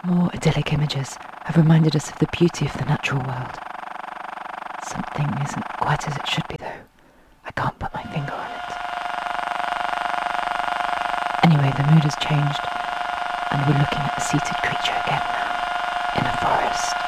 More idyllic images have reminded us of the beauty of the natural world. Something isn't quite as it should be, though. I can't put my finger on it. Anyway, the mood has changed, and we're looking at a seated creature again now, in a forest.